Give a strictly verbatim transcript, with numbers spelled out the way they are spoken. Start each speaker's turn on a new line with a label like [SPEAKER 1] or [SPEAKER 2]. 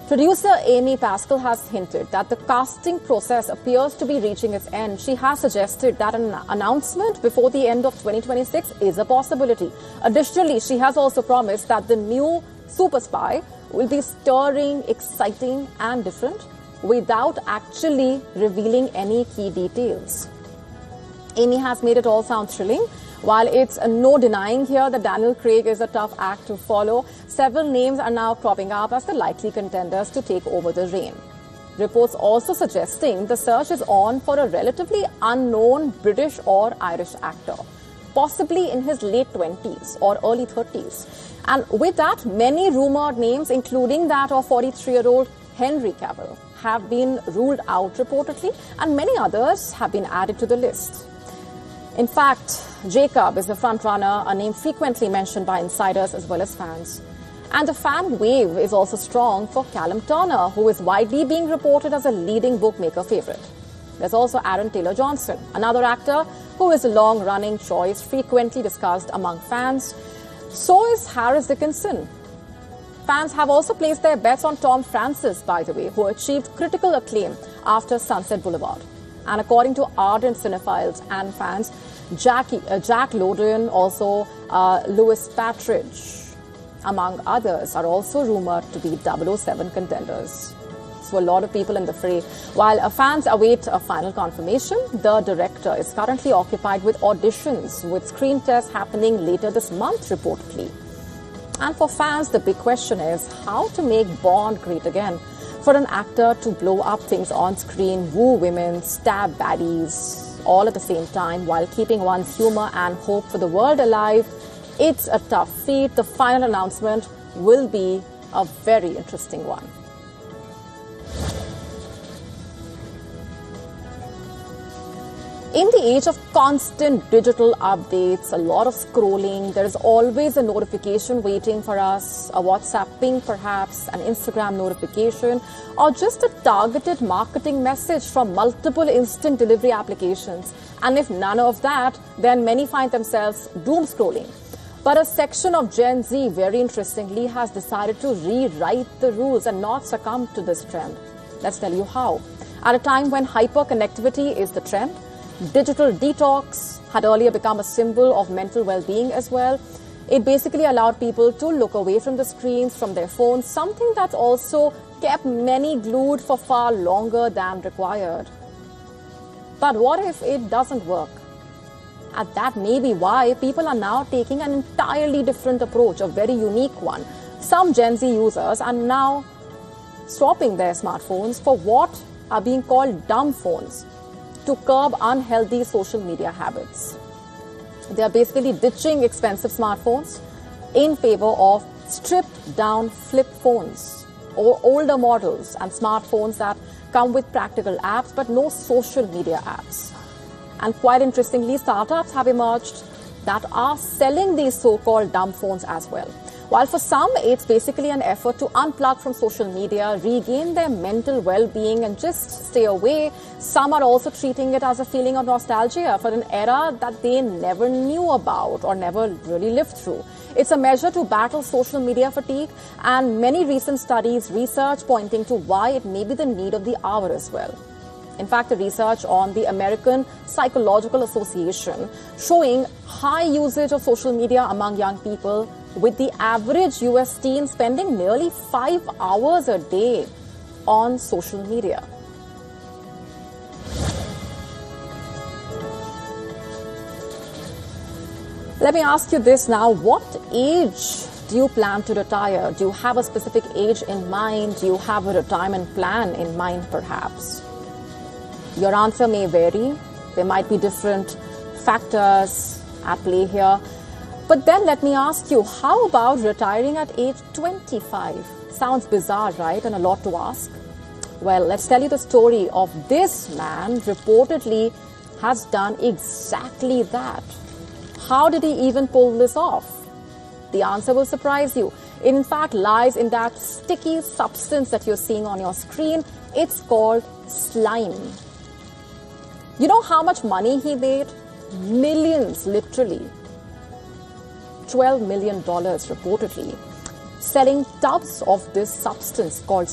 [SPEAKER 1] Producer Amy Pascal has hinted that the casting process appears to be reaching its end. She has suggested that an announcement before the end of twenty twenty-six is a possibility. Additionally, she has also promised that the new Super Spy will be stirring, exciting and different without actually revealing any key details. Amy has made it all sound thrilling. While it's no denying here that Daniel Craig is a tough act to follow, several names are now cropping up as the likely contenders to take over the reign. Reports also suggesting the search is on for a relatively unknown British or Irish actor, possibly in his late twenties or early thirties. And with that, many rumored names, including that of forty-three-year-old Henry Cavill, have been ruled out reportedly, and many others have been added to the list. In fact, Jacob is the frontrunner, a name frequently mentioned by insiders as well as fans. And the fan wave is also strong for Callum Turner, who is widely being reported as a leading bookmaker favourite. There's also Aaron Taylor-Johnson, another actor who is a long-running choice, frequently discussed among fans. So is Harris Dickinson. Fans have also placed their bets on Tom Francis, by the way, who achieved critical acclaim after Sunset Boulevard. And according to ardent cinephiles and fans, Jackie, uh, Jack Lowden, also uh, Louis Partridge, among others, are also rumored to be double oh seven contenders. So a lot of people in the fray. While uh, fans await a final confirmation, the director is currently occupied with auditions, with screen tests happening later this month, reportedly. And for fans, the big question is how to make Bond great again. For an actor to blow up things on screen, woo women, stab baddies, all at the same time while keeping one's humor and hope for the world alive, it's a tough feat. The final announcement will be a very interesting one. In the age of constant digital updates, a lot of scrolling, there is always a notification waiting for us, a WhatsApp ping perhaps, an Instagram notification, or just a targeted marketing message from multiple instant delivery applications. And if none of that, then many find themselves doom scrolling. But a section of Gen Z, very interestingly, has decided to rewrite the rules and not succumb to this trend. Let's tell you how. At a time when hyperconnectivity is the trend, digital detox had earlier become a symbol of mental well-being as well. It basically allowed people to look away from the screens, from their phones, something that's also kept many glued for far longer than required. But what if it doesn't work? And that may be why people are now taking an entirely different approach, a very unique one. Some Gen Z users are now swapping their smartphones for what are being called dumb phones, to curb unhealthy social media habits. They are basically ditching expensive smartphones in favor of stripped down flip phones or older models and smartphones that come with practical apps but no social media apps. And quite interestingly, startups have emerged that are selling these so-called dumb phones as well. While for some, it's basically an effort to unplug from social media, regain their mental well-being and just stay away, some are also treating it as a feeling of nostalgia for an era that they never knew about or never really lived through. It's a measure to battle social media fatigue, and many recent studies, research pointing to why it may be the need of the hour as well. In fact, the research on the American Psychological Association showing high usage of social media among young people, with the average U S teen spending nearly five hours a day on social media. Let me ask you this now. What age do you plan to retire? Do you have a specific age in mind? Do you have a retirement plan in mind, perhaps? Your answer may vary. There might be different factors at play here. But then let me ask you, how about retiring at age twenty-five? Sounds bizarre, right? And a lot to ask. Well, let's tell you the story of this man reportedly has done exactly that. How did he even pull this off? The answer will surprise you. It in fact lies in that sticky substance that you're seeing on your screen. It's called slime. You know how much money he made? Millions, literally. twelve million dollars reportedly, selling tubs of this substance called